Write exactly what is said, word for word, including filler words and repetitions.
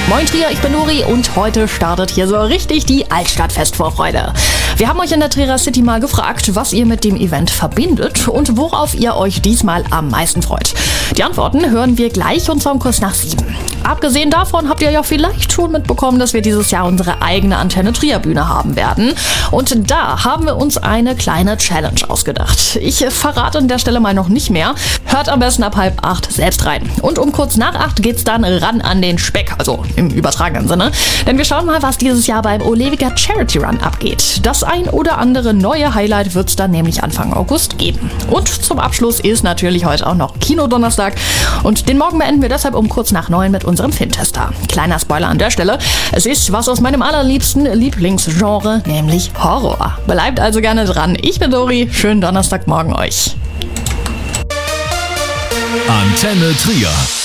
Moin Trier, ich bin Nuri und heute startet hier so richtig die Altstadtfestvorfreude. Wir haben euch in der Trierer City mal gefragt, was ihr mit dem Event verbindet und worauf ihr euch diesmal am meisten freut. Die Antworten hören wir gleich und zwar um kurz nach sieben. Abgesehen davon habt ihr ja vielleicht schon mitbekommen, dass wir dieses Jahr unsere eigene Antenne Trier Bühne haben werden. Und da haben wir uns eine kleine Challenge ausgedacht. Ich verrate an der Stelle mal noch nicht mehr. Hört am besten ab halb acht selbst rein. Und um kurz nach acht geht's dann ran an den Speck, also im übertragenen Sinne. Denn wir schauen mal, was dieses Jahr beim Olevika Charity Run abgeht. Das ein oder andere neue Highlight wird's dann nämlich Anfang August geben. Und zum Abschluss ist natürlich heute auch noch Kino-Donnerstag. Und den Morgen beenden wir deshalb um kurz nach neun mit unserem Filmtester. Kleiner Spoiler an der Stelle. Es ist was aus meinem allerliebsten Lieblingsgenre, nämlich Horror. Bleibt also gerne dran. Ich bin Dori. Schönen Donnerstagmorgen euch. Antenne Trier.